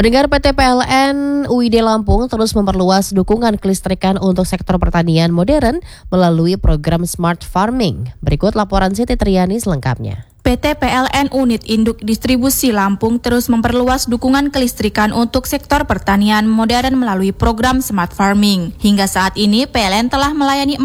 Pendengar, PT PLN UID Lampung terus memperluas dukungan kelistrikan untuk sektor pertanian modern melalui program Smart Farming. Berikut laporan Siti Triani selengkapnya. PT PLN Unit Induk Distribusi Lampung terus memperluas dukungan kelistrikan untuk sektor pertanian modern melalui program Smart Farming. Hingga saat ini, PLN telah melayani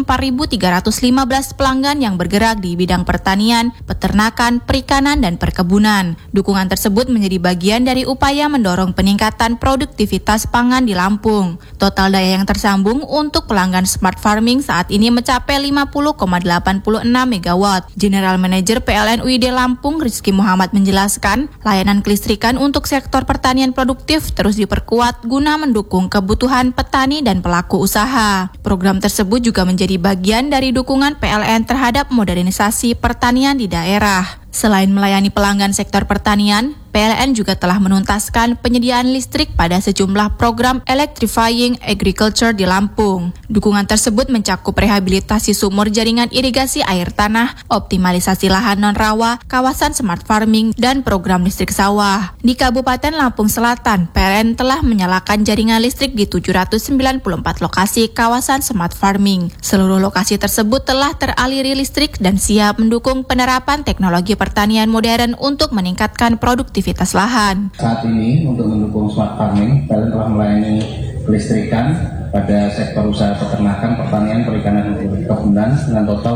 4.315 pelanggan yang bergerak di bidang pertanian, peternakan, perikanan, dan perkebunan. Dukungan tersebut menjadi bagian dari upaya mendorong peningkatan produktivitas pangan di Lampung. Total daya yang tersambung untuk pelanggan Smart Farming saat ini mencapai 50,86 MW. General Manager PLN UID Lampung Rizky Muhammad menjelaskan, layanan kelistrikan untuk sektor pertanian produktif terus diperkuat guna mendukung kebutuhan petani dan pelaku usaha. Program tersebut juga menjadi bagian dari dukungan PLN terhadap modernisasi pertanian di daerah. Selain melayani pelanggan sektor pertanian, PLN juga telah menuntaskan penyediaan listrik pada sejumlah program Electrifying Agriculture di Lampung. Dukungan tersebut mencakup rehabilitasi sumur jaringan irigasi air tanah, optimalisasi lahan non-rawa, kawasan smart farming, dan program listrik sawah. Di Kabupaten Lampung Selatan, PLN telah menyalakan jaringan listrik di 794 lokasi kawasan smart farming. Seluruh lokasi tersebut telah teraliri listrik dan siap mendukung penerapan teknologi pertanian modern untuk meningkatkan produktivitas lahan. Saat ini untuk mendukung smart farming, PLN telah melayani kelistrikan pada sektor usaha peternakan, pertanian, perikanan, dan perkebunan dengan total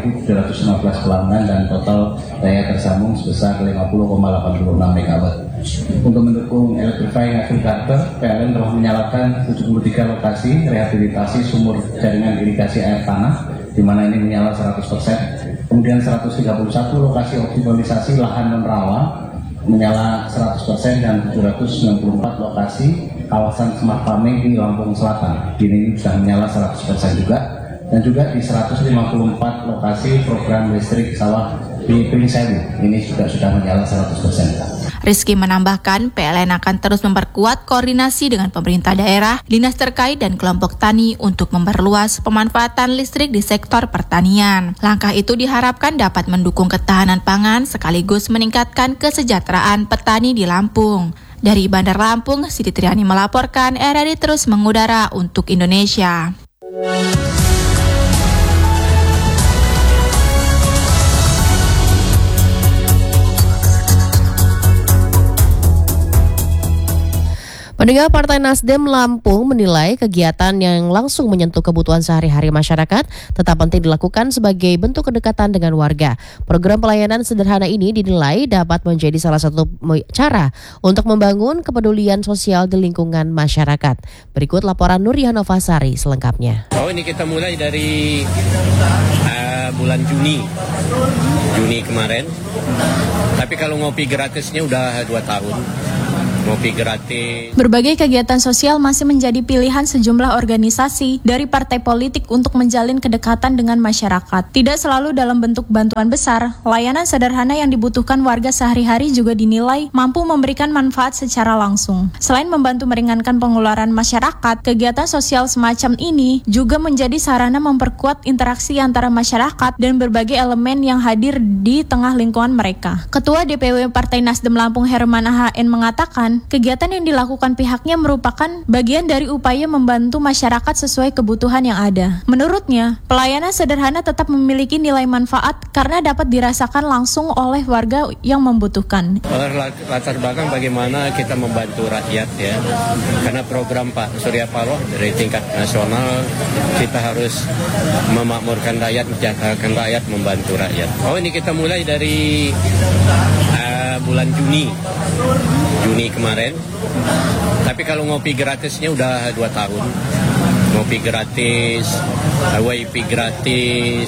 4.715 pelanggan dan total daya tersambung sebesar 50,86 MW. Untuk mendukung Electrifying Agriculture, PLN telah menyalakan 73 lokasi rehabilitasi sumur jaringan irigasi air tanah, di mana ini menyala 100%. Kemudian 131 lokasi optimalisasi lahan non-rawa menyala 100% dan 794 lokasi kawasan smart farming di Lampung Selatan. Ini sudah menyala 100% juga. Dan juga di 154 lokasi program listrik sawah di Pringsewu. Ini juga sudah menyala 100%. Rizky menambahkan, PLN akan terus memperkuat koordinasi dengan pemerintah daerah, dinas terkait, dan kelompok tani untuk memperluas pemanfaatan listrik di sektor pertanian. Langkah itu diharapkan dapat mendukung ketahanan pangan sekaligus meningkatkan kesejahteraan petani di Lampung. Dari Bandar Lampung, Siti Triani melaporkan, RRI terus mengudara untuk Indonesia. Pendengar, Partai Nasdem Lampung menilai kegiatan yang langsung menyentuh kebutuhan sehari-hari masyarakat tetap penting dilakukan sebagai bentuk kedekatan dengan warga. Program pelayanan sederhana ini dinilai dapat menjadi salah satu cara untuk membangun kepedulian sosial di lingkungan masyarakat. Berikut laporan Nuriyah Novasari selengkapnya. Ini kita mulai dari bulan Juni kemarin. Tapi kalau ngopi gratisnya udah 2 tahun. Ngopi gratis. Berbagai kegiatan sosial masih menjadi pilihan sejumlah organisasi dari partai politik untuk menjalin kedekatan dengan masyarakat. Tidak selalu dalam bentuk bantuan besar, layanan sederhana yang dibutuhkan warga sehari-hari juga dinilai mampu memberikan manfaat secara langsung. Selain membantu meringankan pengeluaran masyarakat, kegiatan sosial semacam ini juga menjadi sarana memperkuat interaksi antara masyarakat dan berbagai elemen yang hadir di tengah lingkungan mereka. Ketua DPW Partai Nasdem Lampung Herman AHN mengatakan, kegiatan yang dilakukan pihaknya merupakan bagian dari upaya membantu masyarakat sesuai kebutuhan yang ada. Menurutnya, pelayanan sederhana tetap memiliki nilai manfaat karena dapat dirasakan langsung oleh warga yang membutuhkan. Latar belakang bagaimana kita membantu rakyat ya. Karena program Pak Surya Paloh dari tingkat nasional, kita harus memakmurkan rakyat, menjadikan rakyat, membantu rakyat. Ini kita mulai dari bulan Juni kemarin. Tapi kalau ngopi gratisnya udah 2 tahun. Ngopi gratis, WiFi gratis,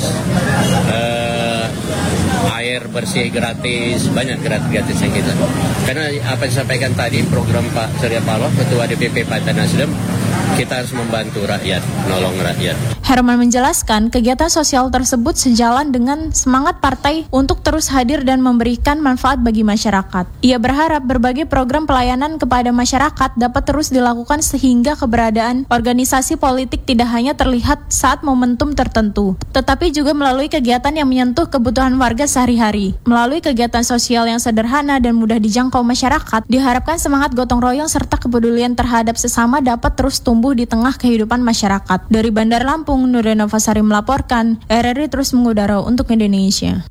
air bersih gratis, banyak gratis yang kita. Karena apa yang disampaikan tadi, program Pak Surya Paloh, Ketua DPP Partai Nasdem, kita harus membantu rakyat, menolong rakyat. Herman menjelaskan kegiatan sosial tersebut sejalan dengan semangat partai untuk terus hadir dan memberikan manfaat bagi masyarakat. Ia berharap berbagai program pelayanan kepada masyarakat dapat terus dilakukan sehingga keberadaan organisasi politik tidak hanya terlihat saat momentum tertentu, tetapi juga melalui kegiatan yang menyentuh kebutuhan warga sehari-hari. Melalui kegiatan sosial yang sederhana dan mudah dijangkau masyarakat, diharapkan semangat gotong royong serta kepedulian terhadap sesama dapat terus tumbuh di tengah kehidupan masyarakat. Dari Bandar Lampung, Nurena Fasari melaporkan, RRI terus mengudara untuk Indonesia.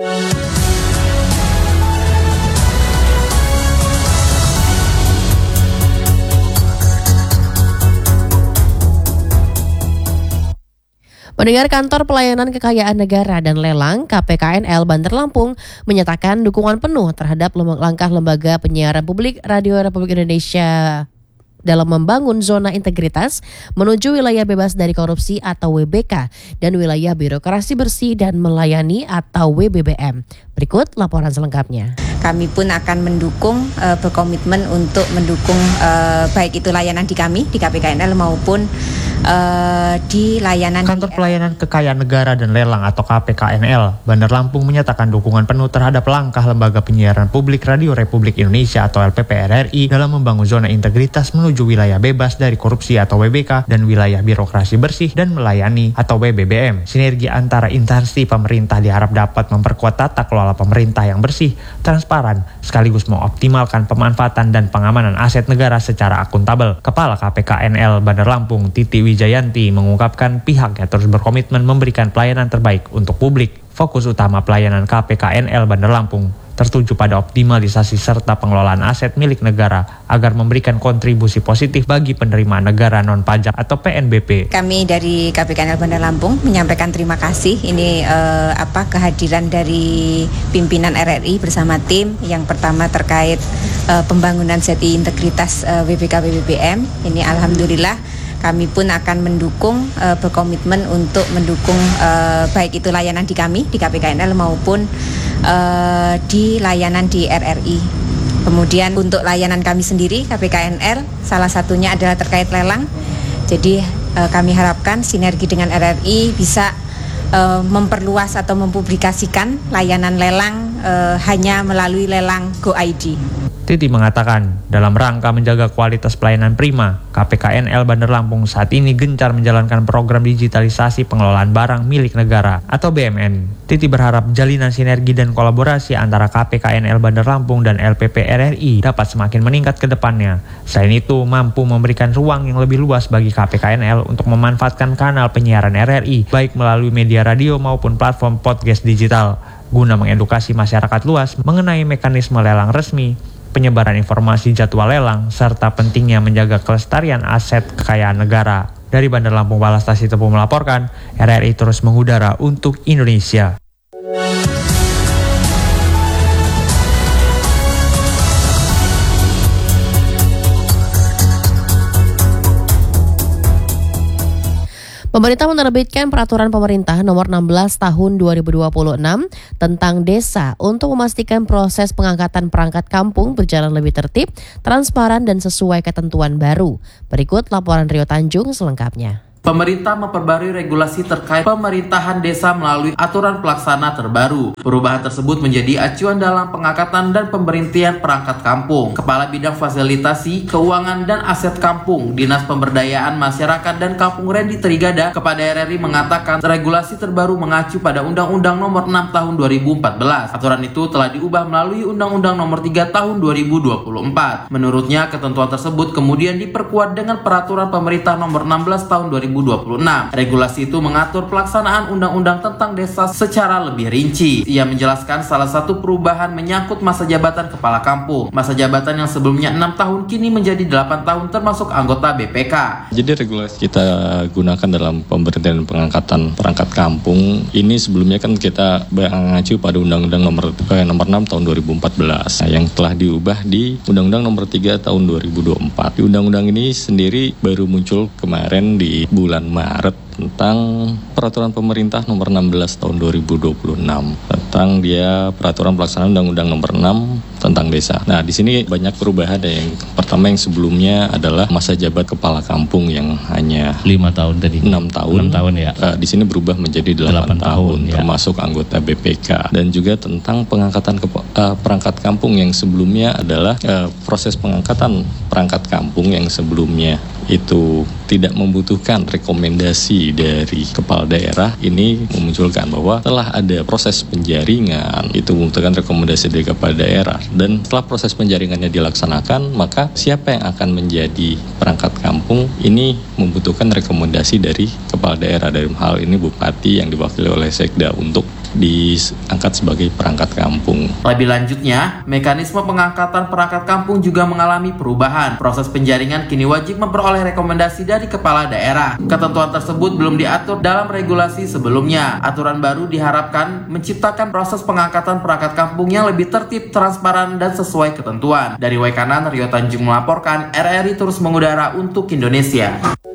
Pendengar, Kantor Pelayanan Kekayaan Negara dan Lelang KPKNL Bandar Lampung menyatakan dukungan penuh terhadap langkah Lembaga Penyiaran Publik Radio Republik Indonesia dalam membangun zona integritas menuju wilayah bebas dari korupsi atau WBK dan wilayah birokrasi bersih dan melayani atau WBBM. Berikut laporan selengkapnya. Kami pun akan mendukung, berkomitmen untuk mendukung baik itu layanan di kami, di KPKNL maupun di layanan Kantor Pelayanan Kekayaan Negara dan Lelang atau KPKNL Bandar Lampung menyatakan dukungan penuh terhadap langkah Lembaga Penyiaran Publik Radio Republik Indonesia atau LPPRRI dalam membangun zona integritas menuju wilayah bebas dari korupsi atau WBK dan wilayah birokrasi bersih dan melayani atau WBBM. Sinergi antara instansi pemerintah diharap dapat memperkuat tata kelola pemerintah yang bersih, transparan, sekaligus mengoptimalkan pemanfaatan dan pengamanan aset negara secara akuntabel. Kepala KPKNL Bandar Lampung, Titi Wijayanti, mengungkapkan pihaknya terus berkomitmen memberikan pelayanan terbaik untuk publik. Fokus utama pelayanan KPKNL Bandar Lampung tertuju pada optimalisasi serta pengelolaan aset milik negara agar memberikan kontribusi positif bagi penerimaan negara non-pajak atau PNBP. Kami dari KPKNL Bandar Lampung menyampaikan terima kasih. Ini kehadiran dari pimpinan RRI bersama tim. Yang pertama terkait pembangunan zona integritas WBK WBBM. Ini alhamdulillah kami pun akan mendukung, berkomitmen untuk mendukung baik itu layanan di kami, di KPKNL maupun di layanan di RRI. Kemudian untuk layanan kami sendiri, KPKNL, salah satunya adalah terkait lelang. Jadi kami harapkan sinergi dengan RRI bisa memperluas atau mempublikasikan layanan lelang hanya melalui lelang GoID. Titi mengatakan, dalam rangka menjaga kualitas pelayanan prima, KPKNL Bandar Lampung saat ini gencar menjalankan program digitalisasi pengelolaan barang milik negara atau BMN. Titi berharap jalinan sinergi dan kolaborasi antara KPKNL Bandar Lampung dan LPPRRI dapat semakin meningkat ke depannya. Selain itu, mampu memberikan ruang yang lebih luas bagi KPKNL untuk memanfaatkan kanal penyiaran RRI, baik melalui media radio maupun platform podcast digital, guna mengedukasi masyarakat luas mengenai mekanisme lelang resmi, penyebaran informasi jadwal lelang, serta pentingnya menjaga kelestarian aset kekayaan negara. Dari Bandar Lampung, Balastasi Tepu melaporkan, RRI terus mengudara untuk Indonesia. Pemerintah menerbitkan Peraturan Pemerintah Nomor 16 Tahun 2026 tentang Desa untuk memastikan proses pengangkatan perangkat kampung berjalan lebih tertib, transparan, dan sesuai ketentuan baru. Berikut laporan Rio Tanjung selengkapnya. Pemerintah memperbarui regulasi terkait pemerintahan desa melalui aturan pelaksana terbaru. Perubahan tersebut menjadi acuan dalam pengangkatan dan pemberhentian perangkat kampung. Kepala Bidang Fasilitasi, Keuangan, dan Aset Kampung, Dinas Pemberdayaan Masyarakat dan Kampung Randy Trigada kepada RRI mengatakan regulasi terbaru mengacu pada Undang-Undang Nomor 6 Tahun 2014. Aturan itu telah diubah melalui Undang-Undang Nomor 3 Tahun 2024. Menurutnya, ketentuan tersebut kemudian diperkuat dengan Peraturan Pemerintah Nomor 16 Tahun 2026. Regulasi itu mengatur pelaksanaan undang-undang tentang desa secara lebih rinci. Ia menjelaskan salah satu perubahan menyangkut masa jabatan kepala kampung. Masa jabatan yang sebelumnya 6 tahun kini menjadi 8 tahun termasuk anggota BPK. Jadi regulasi kita gunakan dalam pemberhentian pengangkatan perangkat kampung ini sebelumnya kan kita mengacu pada Undang-Undang nomor 6 tahun 2014 yang telah diubah di Undang-Undang nomor 3 tahun 2024. Di undang-undang ini sendiri baru muncul kemarin di bulan Maret tentang Peraturan Pemerintah Nomor 16 Tahun 2026 tentang dia Peraturan Pelaksanaan Undang-Undang Nomor 6 tentang desa. Nah, di sini banyak perubahan. Yang pertama, yang sebelumnya adalah masa jabat kepala kampung yang hanya 5 tahun tadi. 6 tahun. 6 tahun ya. Di sini berubah menjadi 8 tahun ya. Termasuk anggota BPK. Dan juga tentang pengangkatan perangkat kampung yang sebelumnya adalah proses pengangkatan perangkat kampung yang sebelumnya itu tidak membutuhkan rekomendasi dari kepala daerah. Ini memunculkan bahwa telah ada proses penjaringan, itu membutuhkan rekomendasi dari kepala daerah, dan setelah proses penjaringannya dilaksanakan, maka siapa yang akan menjadi perangkat kampung ini membutuhkan rekomendasi dari kepala daerah. Dalam hal ini bupati yang diwakili oleh sekda untuk diangkat sebagai perangkat kampung. Lebih lanjutnya, mekanisme pengangkatan perangkat kampung juga mengalami perubahan. Proses penjaringan kini wajib memperoleh rekomendasi dari kepala daerah. Ketentuan tersebut belum diatur dalam regulasi sebelumnya. Aturan baru diharapkan menciptakan proses pengangkatan perangkat kampung yang lebih tertib, transparan, dan sesuai ketentuan. Dari Waikanan, Rio Tanjung melaporkan, RRI terus mengudara untuk Indonesia.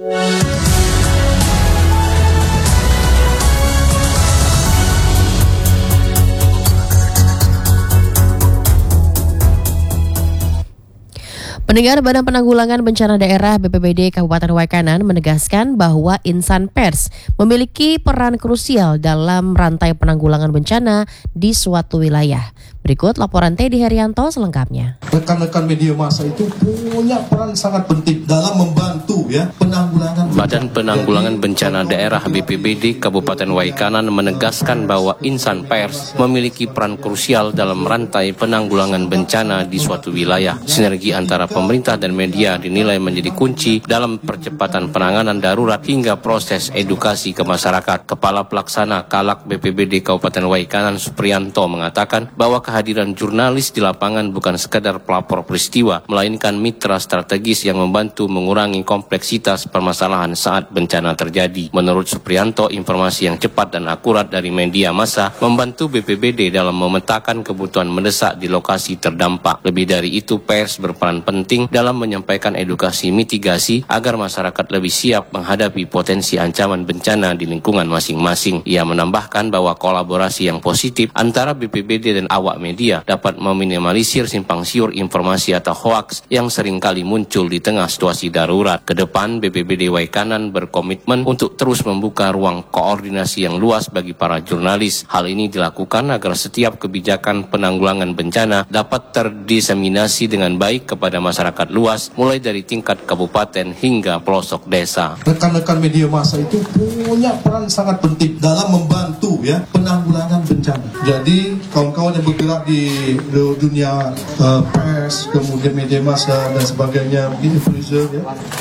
Pendengar, Badan Penanggulangan Bencana Daerah BPBD Kabupaten Waikanan menegaskan bahwa insan pers memiliki peran krusial dalam rantai penanggulangan bencana di suatu wilayah. Berikut laporan Teddy Herianto selengkapnya. Rekan-rekan media massa itu punya peran sangat penting dalam membantu penanggulangan. Badan Penanggulangan Bencana Daerah BPBD Kabupaten Waikanan menegaskan bahwa insan pers memiliki peran krusial dalam rantai penanggulangan bencana di suatu wilayah. Sinergi antara pemerintah dan media dinilai menjadi kunci dalam percepatan penanganan darurat hingga proses edukasi ke masyarakat. Kepala Pelaksana Kalak BPBD Kabupaten Waikanan Suprianto mengatakan bahwa kehadiran jurnalis di lapangan bukan sekadar pelapor peristiwa, melainkan mitra strategis yang membantu mengurangi kompleksitas permasalahan saat bencana terjadi. Menurut Suprianto, informasi yang cepat dan akurat dari media massa membantu BPBD dalam memetakan kebutuhan mendesak di lokasi terdampak. Lebih dari itu, pers berperan penting dalam menyampaikan edukasi mitigasi agar masyarakat lebih siap menghadapi potensi ancaman bencana di lingkungan masing-masing. Ia menambahkan bahwa kolaborasi yang positif antara BPBD dan awak media dapat meminimalisir simpang siur informasi atau hoaks yang seringkali muncul di tengah situasi darurat. Kedepan, BPBD Waikanan berkomitmen untuk terus membuka ruang koordinasi yang luas bagi para jurnalis. Hal ini dilakukan agar setiap kebijakan penanggulangan bencana dapat terdiseminasi dengan baik kepada masyarakat luas, mulai dari tingkat kabupaten hingga pelosok desa. Rekan-rekan media massa itu punya peran sangat penting dalam membantu penanggulangan bencana. Jadi kawan-kawan yang bergerak di dunia pers, kemudian media massa dan sebagainya, influencer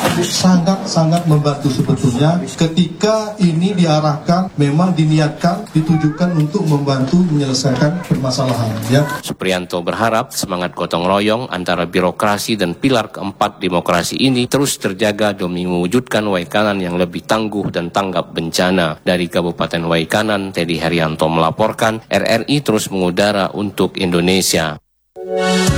sangat membantu sebetulnya ketika ini diarahkan, memang diniatkan, ditujukan untuk membantu menyelesaikan permasalahan. Suprianto berharap semangat gotong royong antara birokrasi dan pilar keempat demokrasi ini terus terjaga demi mewujudkan Waikanan yang lebih tangguh dan tanggap bencana. Dari Kabupaten Waikanan, Teddy Herianto melaporkan, RRI terus mengudara untuk Indonesia.